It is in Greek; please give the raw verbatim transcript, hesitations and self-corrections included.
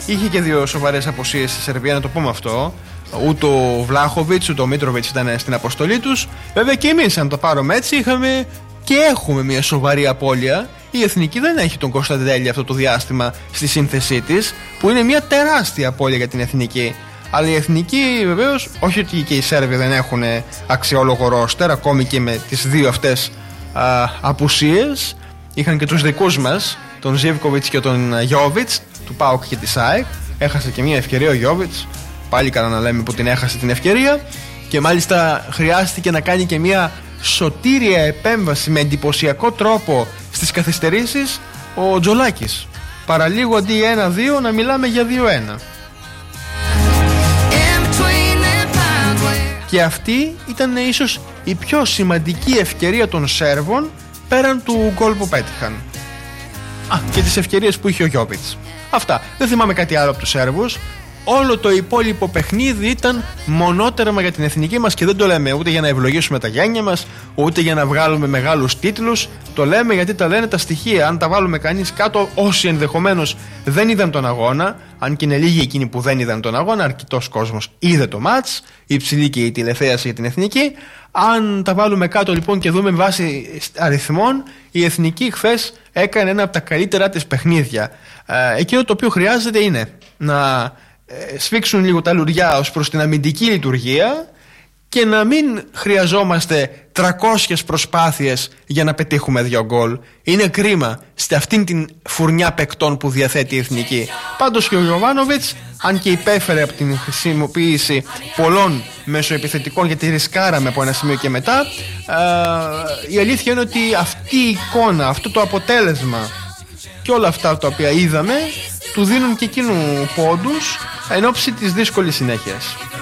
είχε και δύο σοβαρές απουσίες στη Σερβία, να το πούμε αυτό. Ούτε ο Βλάχοβιτς ούτε ο Μίτροβιτς ήταν στην αποστολή τους. Βέβαια και εμείς, αν το πάρουμε έτσι, είχαμε και έχουμε μια σοβαρή απώλεια. Η Εθνική δεν έχει τον Κωνσταντέλη αυτό το διάστημα στη σύνθεσή της, που είναι μια τεράστια απώλεια για την Εθνική. Αλλά η Εθνική βεβαίως, όχι ότι και οι Σέρβοι δεν έχουν αξιόλογο ρόστερ, ακόμη και με τις δύο αυτές α, απουσίες. Είχαν και τους δικούς μας, τον Ζίβκοβιτς και τον Γιόβιτς, του ΠΑΟΚ και της ΑΕΚ. Έχασε και μια ευκαιρία ο Γιόβιτς, πάλι καλά να λέμε που την έχασε την ευκαιρία. Και μάλιστα χρειάστηκε να κάνει και μια σωτήρια επέμβαση με εντυπωσιακό τρόπο στις καθυστερήσεις ο Τζολάκης. Παραλίγο αντί ένα δύο να μιλάμε για δύο ένα. Και αυτή ήταν ίσως η πιο σημαντική ευκαιρία των Σέρβων πέραν του γκολ που πέτυχαν. Α, και τις ευκαιρίες που είχε ο Γιόβιτς. Αυτά. Δεν θυμάμαι κάτι άλλο από τους Σέρβους. Όλο το υπόλοιπο παιχνίδι ήταν μονότερμα για την εθνική μας και δεν το λέμε ούτε για να ευλογήσουμε τα γένια μας, ούτε για να βγάλουμε μεγάλους τίτλους. Το λέμε γιατί τα λένε τα στοιχεία. Αν τα βάλουμε κανείς κάτω, όσοι ενδεχομένως δεν είδαν τον αγώνα, αν και είναι λίγοι εκείνοι που δεν είδαν τον αγώνα, αρκετός κόσμος είδε το μάτς, υψηλή και η τηλεθέαση για την εθνική. Αν τα βάλουμε κάτω λοιπόν και δούμε με βάση αριθμών, η εθνική χθες έκανε ένα από τα καλύτερα της παιχνίδια. Ε, εκείνο το οποίο χρειάζεται είναι να ε, σφίξουν λίγο τα λουριά ως προς την αμυντική λειτουργία και να μην χρειαζόμαστε τριακόσιες προσπάθειες για να πετύχουμε δύο γκολ. Είναι κρίμα σε αυτήν την φουρνιά παικτών που διαθέτει η εθνική. Πάντως και ο Γιοβάνοβιτς, αν και υπέφερε από την χρησιμοποίηση πολλών μεσοεπιθετικών, γιατί ρισκάραμε από ένα σημείο και μετά, ε, η αλήθεια είναι ότι αυτή η εικόνα, αυτό το αποτέλεσμα και όλα αυτά τα οποία είδαμε του δίνουν και εκείνου πόντους εν ώψη της δύσκολης συνέχειας.